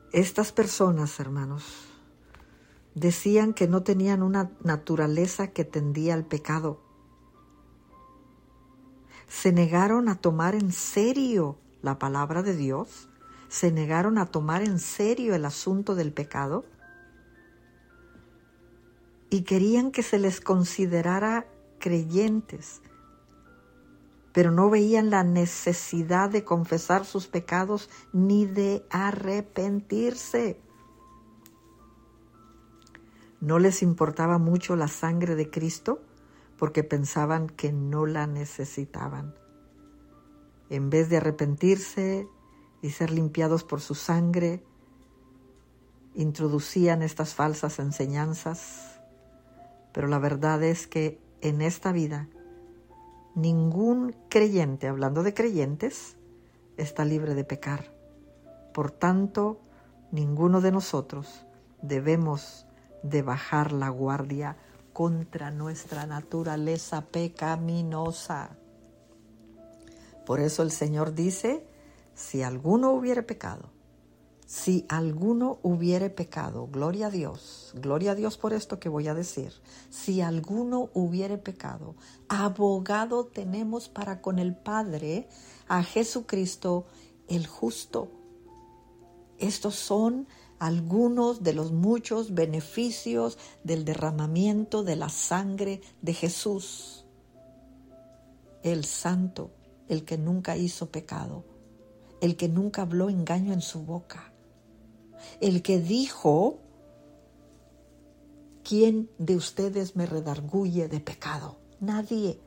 Estas personas, hermanos, decían que no tenían una naturaleza que tendía al pecado. Se negaron a tomar en serio la palabra de Dios, se negaron a tomar en serio el asunto del pecado y querían que se les considerara creyentes, pero no veían la necesidad de confesar sus pecados ni de arrepentirse. No les importaba mucho la sangre de Cristo porque pensaban que no la necesitaban. En vez de arrepentirse y ser limpiados por su sangre, introducían estas falsas enseñanzas. Pero la verdad es que en esta vida ningún creyente, hablando de creyentes, está libre de pecar. Por tanto, ninguno de nosotros debemos de bajar la guardia contra nuestra naturaleza pecaminosa. Por eso el Señor dice, si alguno hubiere pecado, gloria a Dios por esto que voy a decir, si alguno hubiere pecado, abogado tenemos para con el Padre, a Jesucristo el justo. Estos son algunos de los muchos beneficios del derramamiento de la sangre de Jesús, el santo, el que nunca hizo pecado, el que nunca habló engaño en su boca, el que dijo, ¿quién de ustedes me redarguye de pecado? Nadie.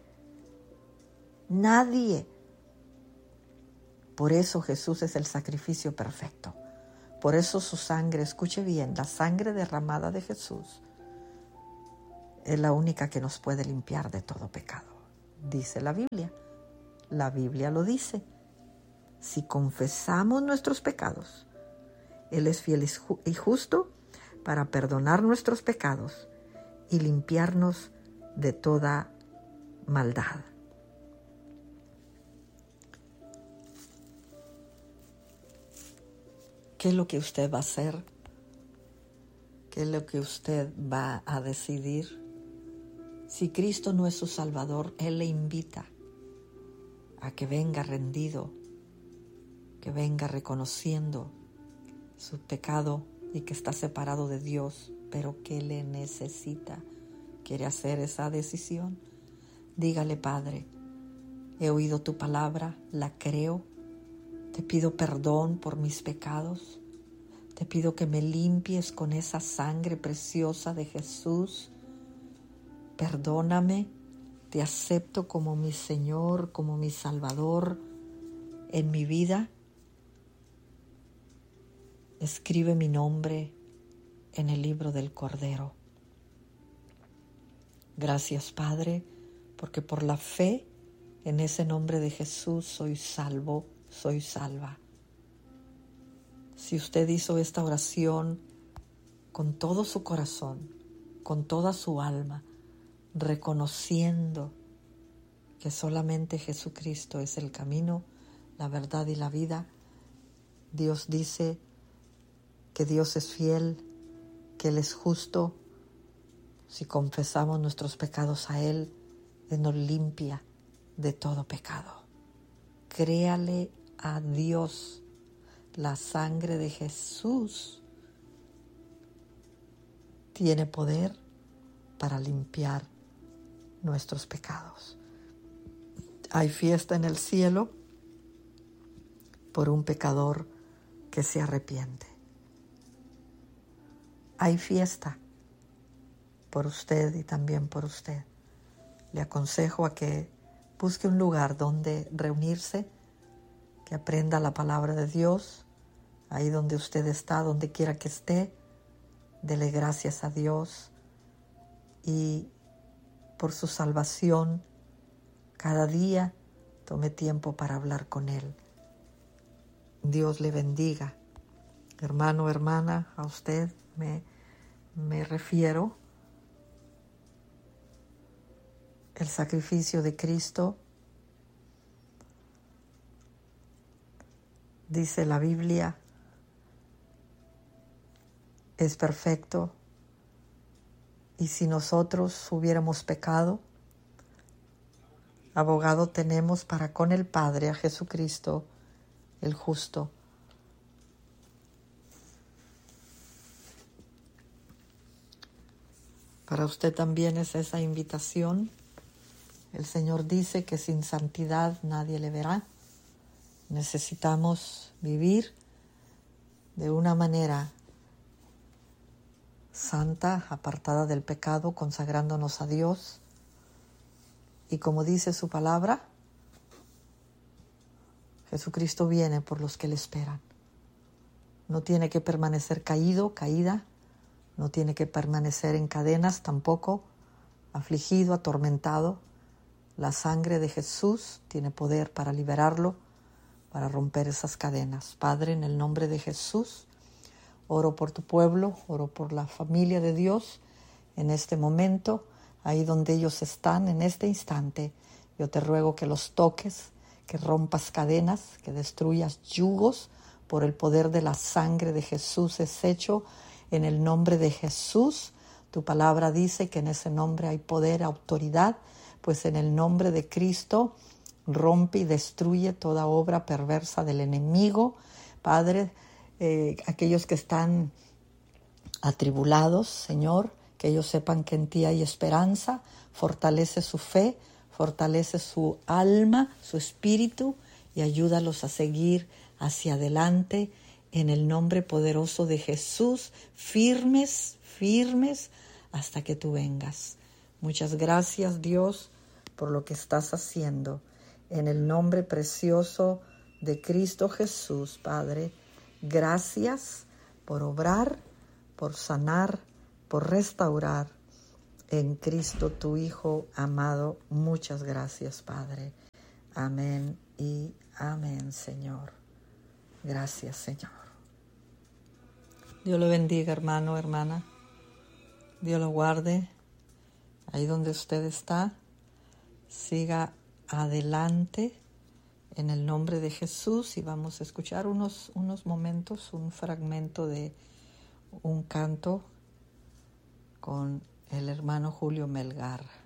Por eso Jesús es el sacrificio perfecto. Por eso su sangre, escuche bien, la sangre derramada de Jesús es la única que nos puede limpiar de todo pecado. Dice la Biblia. La Biblia lo dice. Si confesamos nuestros pecados, Él es fiel y justo para perdonar nuestros pecados y limpiarnos de toda maldad. ¿Qué es lo que usted va a hacer? ¿Qué es lo que usted va a decidir? Si Cristo no es su Salvador, Él le invita a que venga rendido, que venga reconociendo su pecado y que está separado de Dios, pero que le necesita. ¿Quiere hacer esa decisión? Dígale, Padre, he oído tu palabra, la creo, te pido perdón por mis pecados, te pido que me limpies con esa sangre preciosa de Jesús, perdóname, te acepto como mi Señor, como mi Salvador en mi vida. Escribe mi nombre en el libro del Cordero. Gracias, Padre, porque por la fe en ese nombre de Jesús soy salvo, soy salva. Si usted hizo esta oración con todo su corazón, con toda su alma, reconociendo que solamente Jesucristo es el camino, la verdad y la vida, Dios dice que Dios es fiel, que Él es justo. Si confesamos nuestros pecados a Él, Él nos limpia de todo pecado. Créale a Dios. La sangre de Jesús tiene poder para limpiar nuestros pecados. Hay fiesta en el cielo por un pecador que se arrepiente. Hay fiesta por usted y también por usted. Le aconsejo a que busque un lugar donde reunirse, que aprenda la palabra de Dios, ahí donde usted está, donde quiera que esté, dele gracias a Dios y por su salvación, cada día tome tiempo para hablar con Él. Dios le bendiga. Hermano, hermana, a usted me refiero. El sacrificio de Cristo, dice la Biblia, es perfecto, y si nosotros hubiéramos pecado, abogado tenemos para con el Padre a Jesucristo, el justo. Para usted también es esa invitación. El Señor dice que sin santidad nadie le verá. Necesitamos vivir de una manera santa, apartada del pecado, consagrándonos a Dios. Y como dice su palabra, Jesucristo viene por los que le esperan. No tiene que permanecer caído, caída. No tiene que permanecer en cadenas tampoco, afligido, atormentado. La sangre de Jesús tiene poder para liberarlo, para romper esas cadenas. Padre, en el nombre de Jesús, oro por tu pueblo, oro por la familia de Dios en este momento, ahí donde ellos están en este instante. Yo te ruego que los toques, que rompas cadenas, que destruyas yugos. Por el poder de la sangre de Jesús es hecho. En el nombre de Jesús, tu palabra dice que en ese nombre hay poder, autoridad, pues en el nombre de Cristo rompe y destruye toda obra perversa del enemigo. Padre, aquellos que están atribulados, Señor, que ellos sepan que en ti hay esperanza, fortalece su fe, fortalece su alma, su espíritu y ayúdalos a seguir hacia adelante. En el nombre poderoso de Jesús, firmes, firmes, hasta que tú vengas. Muchas gracias, Dios, por lo que estás haciendo. En el nombre precioso de Cristo Jesús, Padre, gracias por obrar, por sanar, por restaurar. En Cristo, tu Hijo amado, muchas gracias, Padre. Amén y amén, Señor. Gracias, Señor. Dios lo bendiga, hermano, hermana. Dios lo guarde. Ahí donde usted está, siga adelante en el nombre de Jesús y vamos a escuchar unos momentos, un fragmento de un canto con el hermano Julio Melgar.